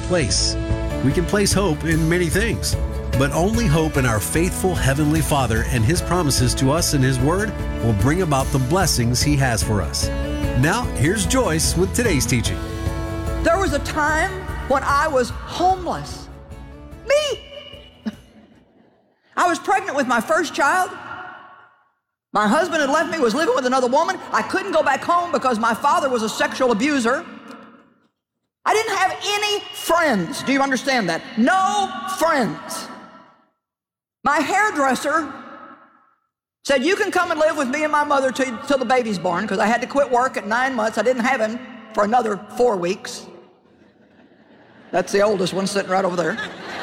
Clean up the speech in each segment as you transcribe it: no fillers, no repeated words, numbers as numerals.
place. We can place hope in many things, but only hope in our faithful Heavenly Father and His promises to us in His Word will bring about the blessings He has for us. Now, here's Joyce with today's teaching. There was a time when I was homeless. Me! I was pregnant with my first child. My husband had left me, was living with another woman. I couldn't go back home because my father was a sexual abuser. I didn't have any friends. Do you understand that? No friends. My hairdresser said, you can come and live with me and my mother till the baby's born, because I had to quit work at 9 months. I didn't have him for another 4 weeks. That's the oldest one sitting right over there.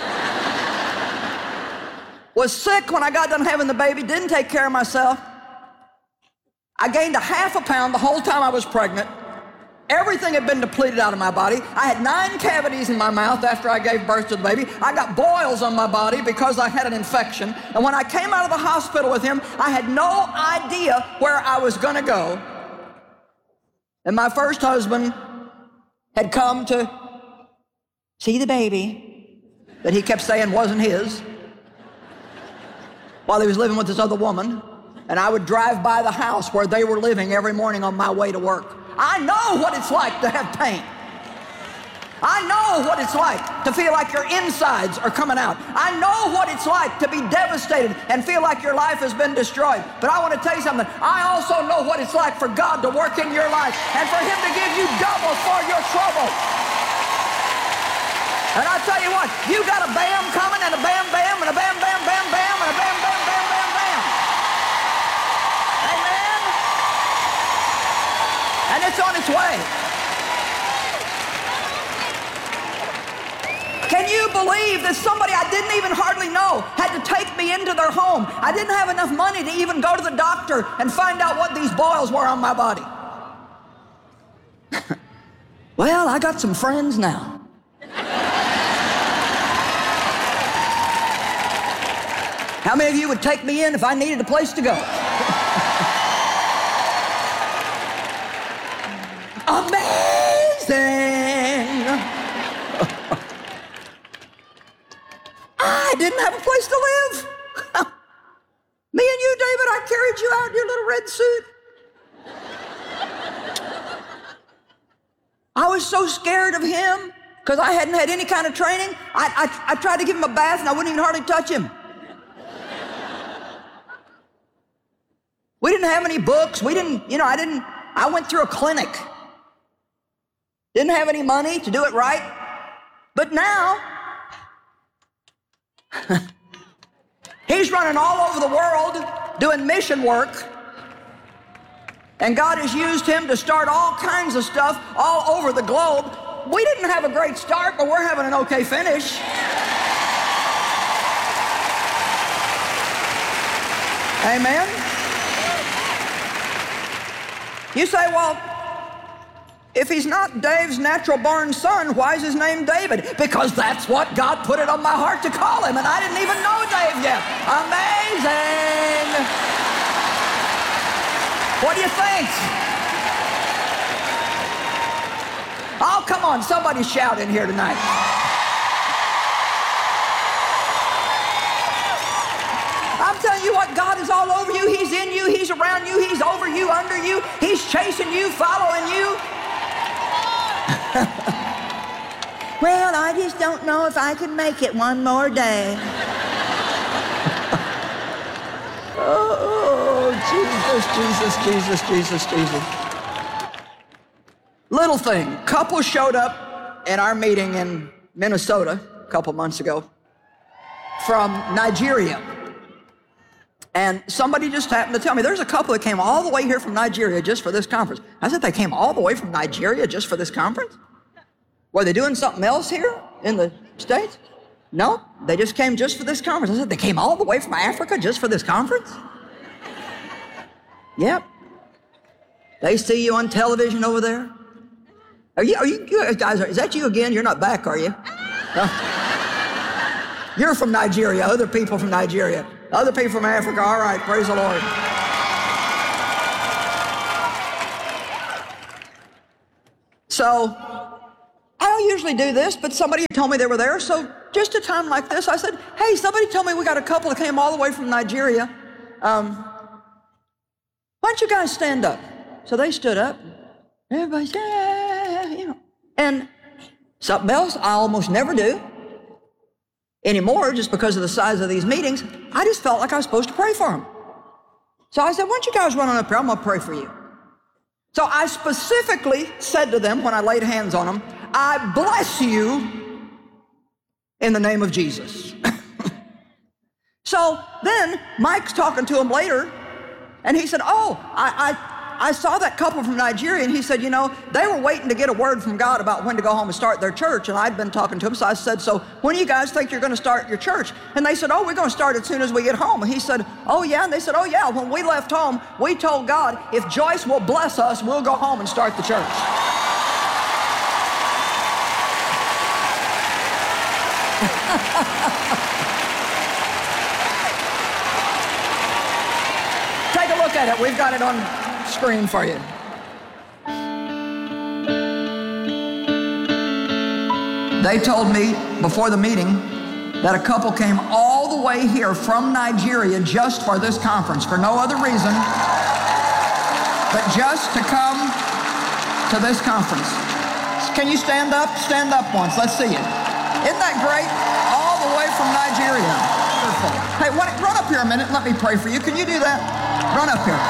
Was sick when I got done having the baby, didn't take care of myself. I gained a ½ pound the whole time I was pregnant. Everything had been depleted out of my body. I had 9 cavities in my mouth after I gave birth to the baby. I got boils on my body because I had an infection. And when I came out of the hospital with him, I had no idea where I was gonna go. And my first husband had come to see the baby that he kept saying wasn't his while he was living with this other woman. And I would drive by the house where they were living every morning on my way to work. I know what it's like to have pain. I know what it's like to feel like your insides are coming out. I know what it's like to be devastated and feel like your life has been destroyed. But I want to tell you something. I also know what it's like for God to work in your life and for Him to give you double for your trouble. And I tell you what, you got a bam coming and a bam bam and a bam bam bam bam and a bam bam bam bam bam. Amen? And it's on its way. Can you believe that somebody I didn't even hardly know had to take me into their home? I didn't have enough money to even go to the doctor and find out what these boils were on my body. Well, I got some friends now. How many of you would take me in if I needed a place to go? Amazing! I didn't have a place to live. Me and you, David, I carried you out in your little red suit. I was so scared of him because I hadn't had any kind of training. I tried to give him a bath and I wouldn't even hardly touch him. We didn't have any books. I went through a clinic. Didn't have any money to do it right. But now, he's running all over the world doing mission work. And God has used him to start all kinds of stuff all over the globe. We didn't have a great start, but we're having an okay finish. Amen? You say, well, if he's not Dave's natural-born son, why is his name David? Because that's what God put it on my heart to call him, and I didn't even know Dave yet. Amazing! What do you think? Oh, come on, somebody shout in here tonight. I'm telling you what, God is all over you. He's in you. He's around you. He's over you, under you. He's chasing you, following you. Well, I just don't know if I can make it one more day. Oh, Jesus. Little thing, couple showed up at our meeting in Minnesota a couple months ago from Nigeria. And somebody just happened to tell me, there's a couple that came all the way here from Nigeria just for this conference. I said, they came all the way from Nigeria just for this conference? Were they doing something else here in the States? No, they just came just for this conference. I said, they came all the way from Africa just for this conference? Yep. They see you on television over there. Are you guys, is that you again? You're not back, are you? You're from Nigeria, other people from Nigeria. Other people from Africa, all right, praise the Lord. So, I don't usually do this, but somebody told me they were there. So just a time like this, I said, hey, somebody told me we got a couple that came all the way from Nigeria. Why don't you guys stand up? So they stood up. Everybody said, yeah, you know. And something else I almost never do anymore, just because of the size of these meetings, I just felt like I was supposed to pray for them. So I said, why don't you guys run on up here? I'm going to pray for you. So I specifically said to them when I laid hands on them, I bless you in the name of Jesus. So then Mike's talking to him later, and he said, oh, I saw that couple from Nigeria, and he said, you know, they were waiting to get a word from God about when to go home and start their church, and I'd been talking to them, so I said, so when do you guys think you're going to start your church? And they said, oh, we're going to start as soon as we get home. And he said, oh, yeah? And they said, oh, yeah, when we left home, we told God, if Joyce will bless us, we'll go home and start the church. Take a look at it. We've got it on screen for you. They told me before the meeting that a couple came all the way here from Nigeria just for this conference, for no other reason but just to come to this conference. Can you stand up? Stand up once. Let's see you. Isn't that great? All the way from Nigeria. Wonderful. Hey, run up here a minute and let me pray for you. Can you do that? Run up here.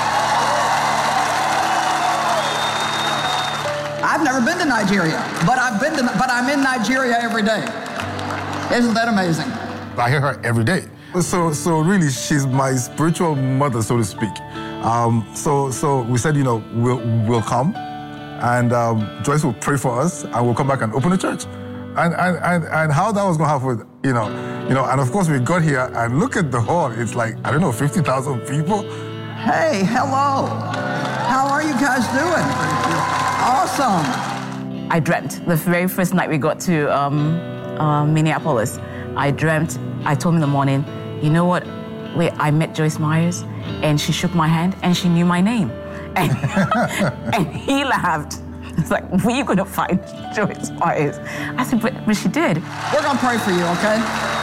I've never been to Nigeria, but I'm in Nigeria every day. Isn't that amazing? I hear her every day. So really, she's my spiritual mother, so to speak. So we said, you know, we'll come, and Joyce will pray for us, and we'll come back and open the church. And how that was going to happen, you know, and of course we got here and look at the hall. It's like, I don't know, 50,000 people. Hey, hello. How are you guys doing? Awesome. I dreamt the very first night we got to Minneapolis. I dreamt, I told him in the morning, you know what? I met Joyce Myers, and she shook my hand, and she knew my name. And, and he laughed. It's like, where are you going to find Joyce Myers? I said, but she did. We're going to pray for you, okay?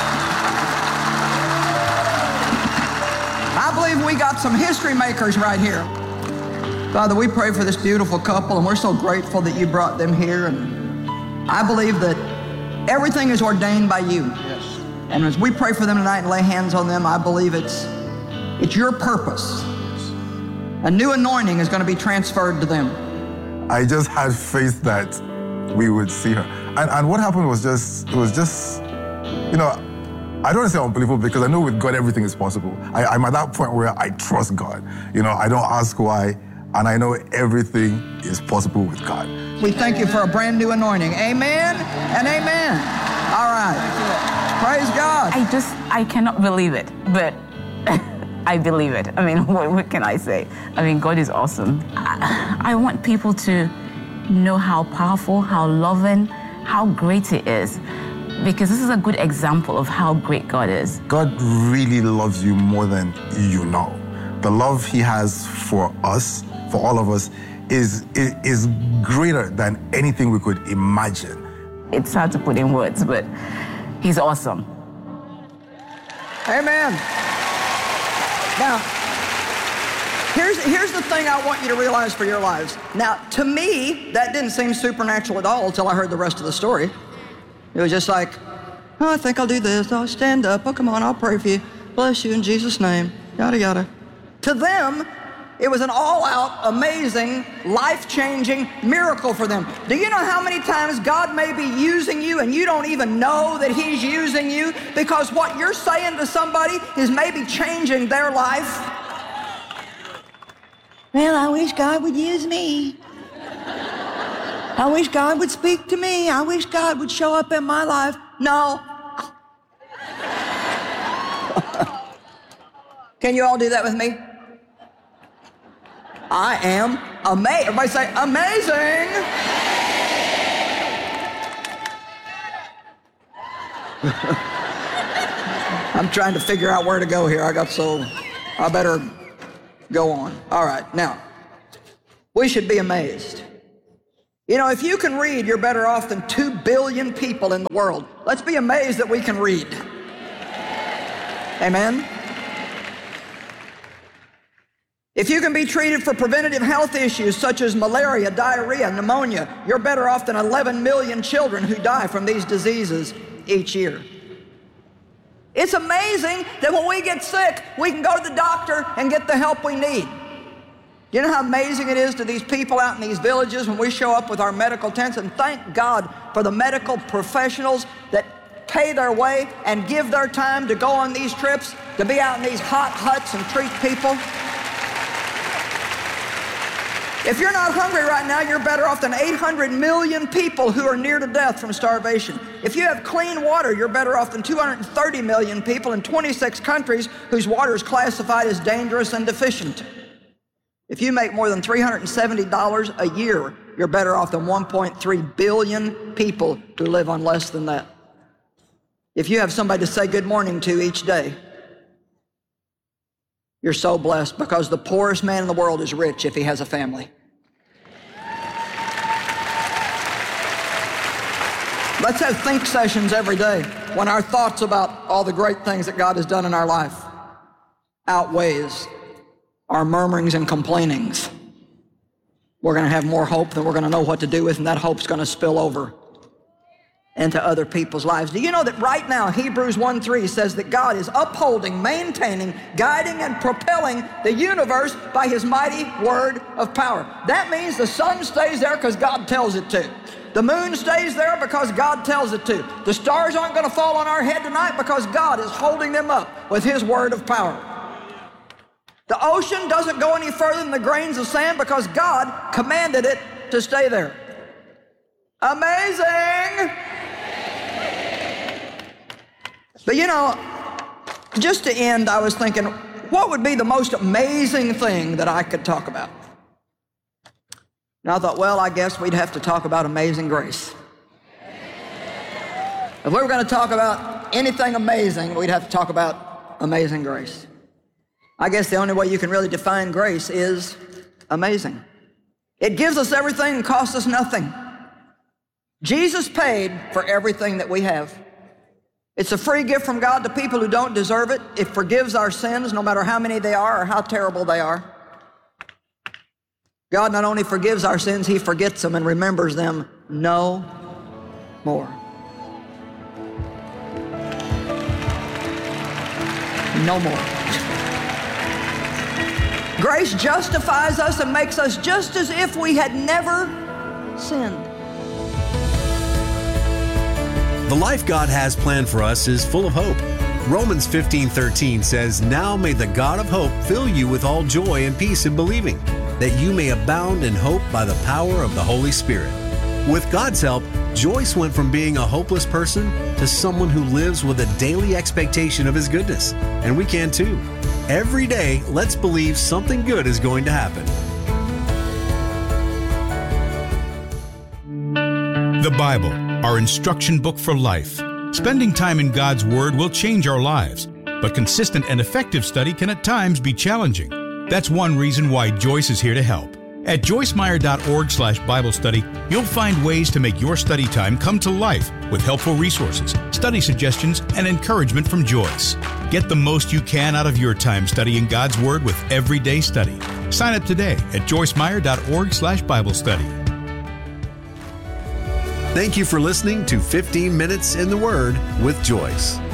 I believe we got some history makers right here. Father, we pray for this beautiful couple, and we're so grateful that you brought them here. And I believe that everything is ordained by you. Yes. And as we pray for them tonight and lay hands on them, I believe it's your purpose. Yes. A new anointing is going to be transferred to them. I just had faith that we would see her. And what happened was just, you know, I don't want to say unbelievable because I know with God everything is possible. I'm at that point where I trust God. You know, I don't ask why, and I know everything is possible with God. We thank you for a brand new anointing. Amen and amen. All right. Praise God. I cannot believe it, but I believe it. I mean, what can I say? I mean, God is awesome. I want people to know how powerful, how loving, how great He is, because this is a good example of how great God is. God really loves you more than you know. The love He has for us, for all of us, is greater than anything we could imagine. It's hard to put in words, but He's awesome. Amen. Now, here's the thing I want you to realize for your lives. Now, to me, that didn't seem supernatural at all until I heard the rest of the story. It was just like, oh, I think I'll do this. I'll stand up. Oh, come on, I'll pray for you. Bless you in Jesus' name. Yada, yada. To them, it was an all-out, amazing, life-changing miracle for them. Do you know how many times God may be using you and you don't even know that He's using you because what you're saying to somebody is maybe changing their life? Man, I wish God would use me. I wish God would speak to me. I wish God would show up in my life. No. Can you all do that with me? I am amazing. Everybody say, amazing. I'm trying to figure out where to go here. I better go on. All right, now, we should be amazed You know, if you can read, you're better off than 2 billion people in the world. Let's be amazed that we can read. Amen? If you can be treated for preventative health issues such as malaria, diarrhea, pneumonia, you're better off than 11 million children who die from these diseases each year. It's amazing that when we get sick, we can go to the doctor and get the help we need. You know how amazing it is to these people out in these villages when we show up with our medical tents? And thank God for the medical professionals that pay their way and give their time to go on these trips, to be out in these hot huts and treat people. If you're not hungry right now, you're better off than 800 million people who are near to death from starvation. If you have clean water, you're better off than 230 million people in 26 countries whose water is classified as dangerous and deficient. If you make more than $370 a year, you're better off than 1.3 billion people who live on less than that. If you have somebody to say good morning to each day, you're so blessed, because the poorest man in the world is rich if he has a family. Let's have think sessions every day when our thoughts about all the great things that God has done in our life outweighs our murmurings and complainings. We're going to have more hope than we're going to know what to do with, and that hope's going to spill over into other people's lives. Do you know that right now Hebrews 1:3 says that God is upholding, maintaining, guiding, and propelling the universe by his mighty word of power? That means the sun stays there because God tells it to. The moon stays there because God tells it to. The stars aren't going to fall on our head tonight because God is holding them up with his word of power. The ocean doesn't go any further than the grains of sand because God commanded it to stay there. Amazing! But you know, just to end, I was thinking, what would be the most amazing thing that I could talk about? And I thought, well, I guess we'd have to talk about amazing grace. If we were going to talk about anything amazing, we'd have to talk about amazing grace. I guess the only way you can really define grace is amazing. It gives us everything and costs us nothing. Jesus paid for everything that we have. It's a free gift from God to people who don't deserve it. It forgives our sins, no matter how many they are or how terrible they are. God not only forgives our sins, he forgets them and remembers them no more. No more. Grace justifies us and makes us just as if we had never sinned. The life God has planned for us is full of hope. Romans 15:13 says, "Now may the God of hope fill you with all joy and peace in believing, that you may abound in hope by the power of the Holy Spirit." With God's help, Joyce went from being a hopeless person to someone who lives with a daily expectation of his goodness. And we can too. Every day, let's believe something good is going to happen. The Bible, our instruction book for life. Spending time in God's Word will change our lives, but consistent and effective study can at times be challenging. That's one reason why Joyce is here to help. At joycemeyer.org/Bible study, you'll find ways to make your study time come to life with helpful resources, study suggestions, and encouragement from Joyce. Get the most you can out of your time studying God's Word with Everyday Study. Sign up today at joycemeyer.org/Bible study. Thank you for listening to 15 Minutes in the Word with Joyce.